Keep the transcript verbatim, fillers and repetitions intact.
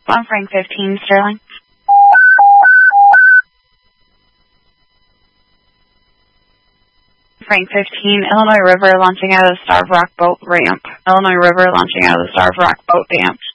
One Frank fifteen, Sterling. Frank fifteen, Illinois River launching out of the Starved Rock boat ramp. Illinois River launching out of the Starved Rock boat ramp.